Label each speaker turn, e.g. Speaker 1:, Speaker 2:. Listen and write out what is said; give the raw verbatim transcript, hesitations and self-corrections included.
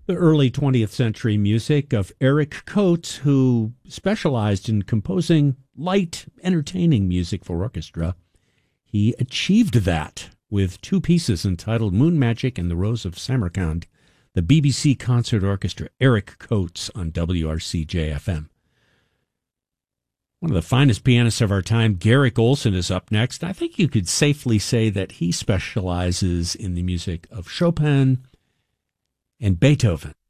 Speaker 1: The early twentieth century music of Eric Coates, who specialized in composing light, entertaining music for orchestra. He achieved that with two pieces entitled Moon Magic and The Rose of Samarkand. The B B C Concert Orchestra, Eric Coates on W R C J F M. One of the finest pianists of our time, Garrick Olson, is up next. I think you could safely say that he specializes in the music of Chopin and Beethoven.